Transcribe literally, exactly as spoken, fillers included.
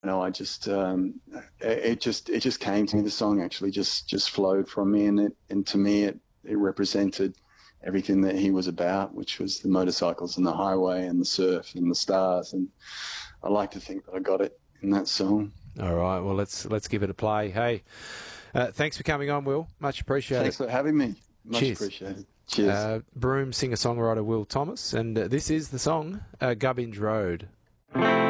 know, I just um, it, it just it just came to me. The song actually just just flowed from me, and it and to me it it represented everything that he was about, which was the motorcycles and the highway and the surf and the stars. And I like to think that I got it in that song. All right, well, let's let's give it a play. Hey, uh, thanks for coming on, Will. Much appreciated. Thanks for having me. Much Cheers. appreciated. Cheers. Uh, Broome singer-songwriter Will Thomas, and uh, this is the song, uh, Gubbins Road.